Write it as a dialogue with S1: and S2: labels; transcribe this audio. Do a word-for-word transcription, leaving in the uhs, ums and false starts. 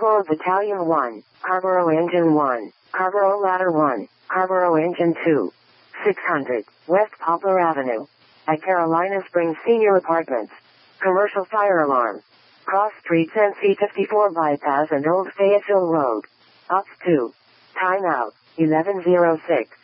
S1: Cargo Battalion one, Cargo Engine one, Cargo Ladder one, Cargo Engine two. six hundred, West Poplar Avenue. At Carolina Springs Senior Apartments. Commercial fire alarm. Cross Streets and C fifty-four Bypass and Old Fayetteville Road. Ops two. Time out, eleven oh six.